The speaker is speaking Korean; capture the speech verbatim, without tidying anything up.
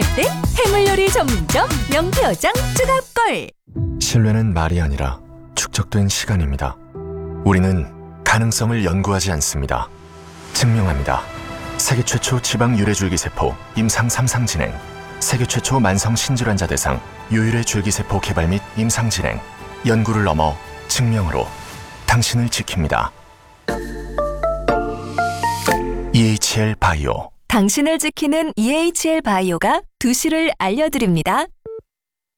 때 해물요리 전문점 명태어장 추가골. 신뢰는 말이 아니라 축적된 시간입니다. 우리는 가능성을 연구하지 않습니다. 증명합니다. 세계 최초 지방 유래줄기세포 임상 삼 상 진행, 세계 최초 만성 신질환자 대상 유일의 줄기세포 개발 및 임상 진행, 연구를 넘어 증명으로 당신을 지킵니다. 이에이치엘 바이오. 당신을 지키는 이에이치엘 바이오가 두 시를 알려드립니다.